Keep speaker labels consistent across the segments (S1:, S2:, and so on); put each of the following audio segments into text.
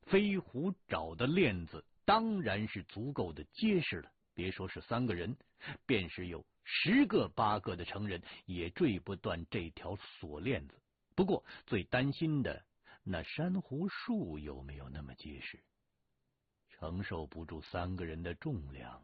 S1: 飞虎爪的链子当然是足够的结实了，别说是3个人，便是有10个8个的成人也坠不断这条锁链子。不过最担心的，那珊瑚树有没有那么结实，承受不住3个人的重量。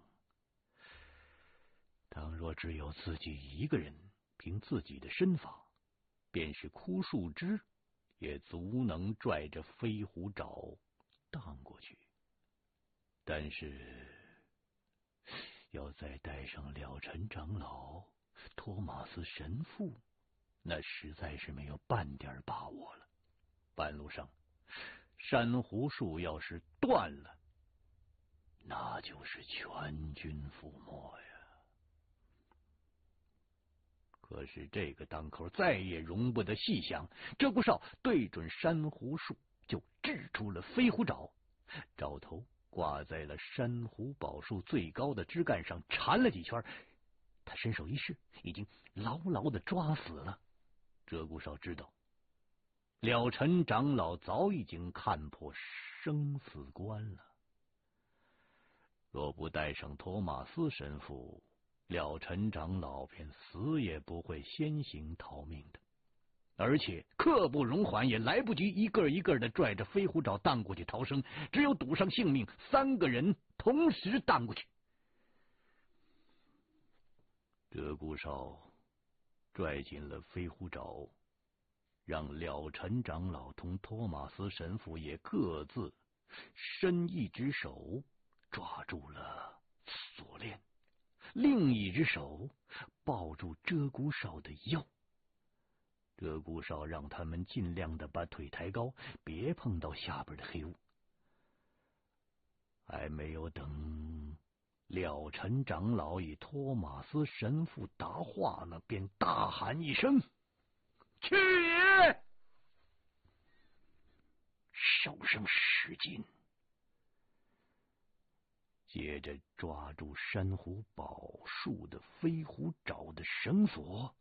S1: 倘若只有自己一个人，凭自己的身法，便是枯树枝也足能拽着飞虎爪荡过去。但是要再带上了尘长老、托马斯神父，那实在是没有半点把握了。半路上珊瑚树要是断了，那就是全军覆没呀。可是这个当口再也容不得细想，鹧鸪哨对准珊瑚树就掷出了飞虎爪，爪头挂在了珊瑚宝树最高的枝干上，缠了几圈，他伸手一试，已经牢牢的抓死了。鹧鸪哨知道，了尘长老早已经看破生死关了。若不带上托马斯神父，了尘长老便死也不会先行逃命的。而且刻不容缓，也来不及一个一个的拽着飞虎爪荡过去逃生，只有赌上性命，3个人同时荡过去。鹧鸪哨拽紧了飞虎爪，让了尘长老同托马斯神父也各自伸一只手抓住了锁链，另一只手抱住鹧鸪哨的腰。鹧鸪哨让他们尽量的把腿抬高，别碰到下边的黑雾。还没有等了尘长老与托马斯神父答话呢，便大喊一声：“去也！”手上使劲，接着抓住珊瑚宝树的飞虎爪的绳索，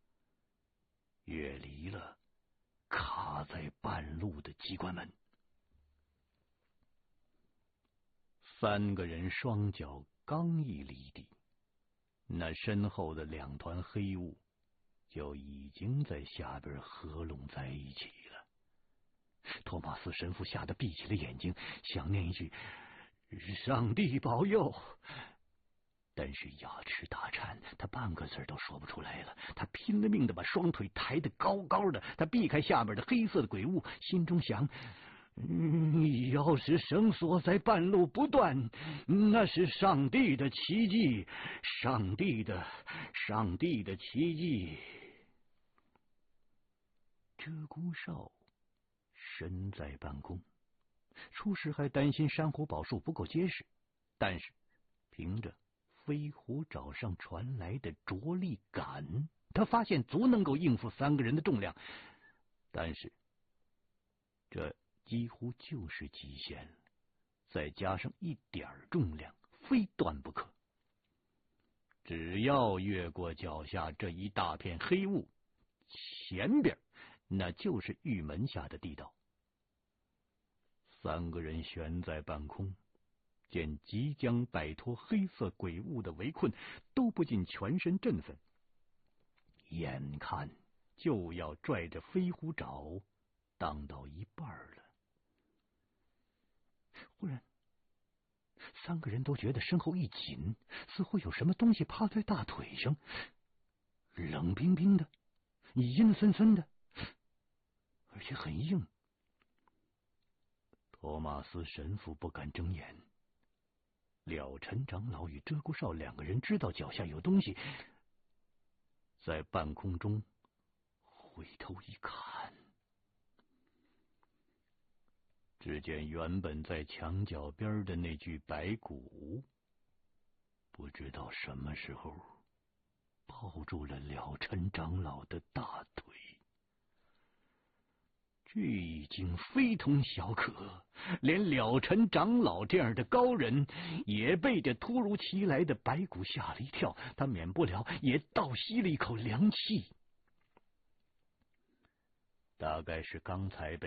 S1: 跃离了卡在半路的机关门。3个人双脚刚一离地，那身后的2团黑雾就已经在下边合拢在一起了。托马斯神父吓得闭起了眼睛，想念一句上帝保佑，但是牙齿打颤，他半个字都说不出来了。他拼了命的把双腿抬得高高的，他避开下边的黑色的鬼雾，心中想，要是绳索在半路不断，那是上帝的奇迹，上帝的奇迹。鹧鸪哨身在半空，初时还担心珊瑚宝树不够结实，但是凭着飞虎爪上传来的着力感，他发现足能够应付3个人的重量，但是这几乎就是极限了，再加上一点重量，非断不可。只要越过脚下这一大片黑雾，前边那就是玉门下的地道。3个人悬在半空，见即将摆脱黑色鬼雾的围困，都不禁全身振奋，眼看就要拽着飞虎爪荡到一半了。忽然3个人都觉得身后一紧，似乎有什么东西趴在大腿上，冷冰冰的，阴森森的，而且很硬。托马斯神父不敢睁眼，了尘长老与鹧鸪哨2个人知道脚下有东西，在半空中回头一看，只见原本在墙角边的那具白骨，不知道什么时候抱住了了尘长老的大腿。这已经非同小可，连了尘长老这样的高人也被这突如其来的白骨吓了一跳，他免不了也倒吸了一口凉气。大概是刚才被